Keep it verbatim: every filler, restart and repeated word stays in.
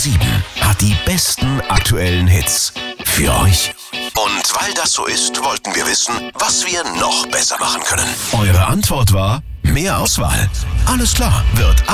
sieben hat die besten aktuellen Hits für euch. Und weil das so ist, wollten wir wissen, was wir noch besser machen können. Eure Antwort war: mehr Auswahl. Alles klar, wird